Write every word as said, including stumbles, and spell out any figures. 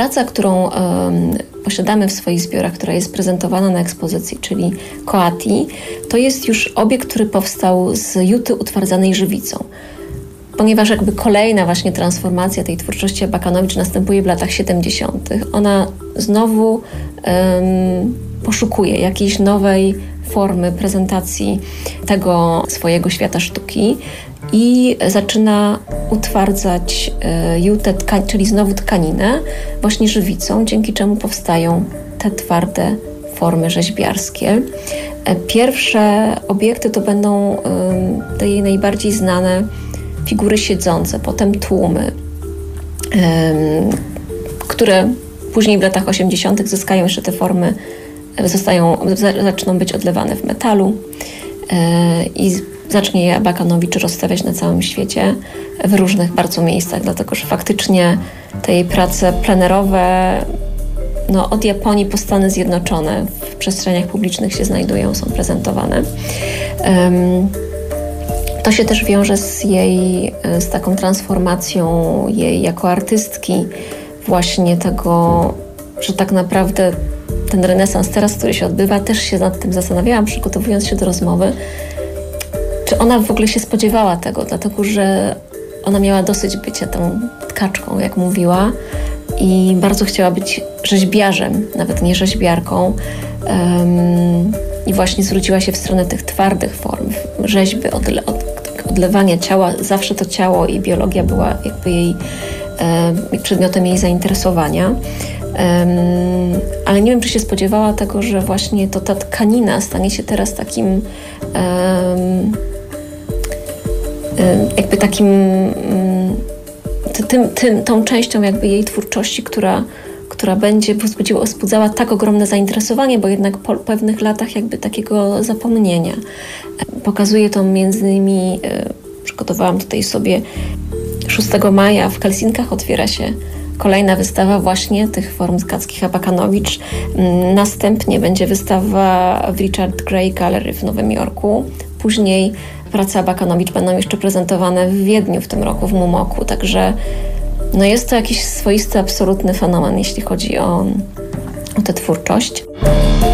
praca, którą um, posiadamy w swoich zbiorach, która jest prezentowana na ekspozycji, czyli Coati, to jest już obiekt, który powstał z juty utwardzanej żywicą. Ponieważ jakby kolejna właśnie transformacja tej twórczości Abakanowicz następuje w latach siedemdziesiątych. Ona znowu um, poszukuje jakiejś nowej formy prezentacji tego swojego świata sztuki i zaczyna utwardzać jutę, tkań, czyli znowu tkaninę, właśnie żywicą, dzięki czemu powstają te twarde formy rzeźbiarskie. Pierwsze obiekty to będą te jej najbardziej znane figury siedzące, potem tłumy, które później w latach osiemdziesiątych zyskają jeszcze te formy, zostają, zaczną być odlewane w metalu i zacznie je Abakanowicz rozstawiać na całym świecie w różnych bardzo miejscach, dlatego że faktycznie te jej prace plenerowe no, od Japonii po Stany Zjednoczone w przestrzeniach publicznych się znajdują, są prezentowane. Um, to się też wiąże z jej, z taką transformacją jej jako artystki, właśnie tego, że tak naprawdę ten renesans teraz, który się odbywa, też się nad tym zastanawiałam, przygotowując się do rozmowy, czy ona w ogóle się spodziewała tego, dlatego że ona miała dosyć bycia tą tkaczką, jak mówiła, i bardzo chciała być rzeźbiarzem, nawet nie rzeźbiarką. Um, I właśnie zwróciła się w stronę tych twardych form, rzeźby, odle- od, odlewania ciała. Zawsze to ciało i biologia była jakby jej e, przedmiotem jej zainteresowania. Um, ale nie wiem, czy się spodziewała tego, że właśnie to ta tkanina stanie się teraz takim um, jakby takim tym, tym, tą częścią jakby jej twórczości, która, która będzie wzbudziła, wzbudzała tak ogromne zainteresowanie, bo jednak po pewnych latach jakby takiego zapomnienia. Pokazuje to między innymi, przygotowałam tutaj sobie szóstego maja w Helsinkach otwiera się kolejna wystawa właśnie tych form tkackich Abakanowicz. Następnie będzie wystawa w Richard Gray Gallery w Nowym Jorku. Później prace Abakanowicz będą jeszcze prezentowane w Wiedniu w tym roku, w Mumoku. Także no jest to jakiś swoisty, absolutny fenomen, jeśli chodzi o, o tę twórczość.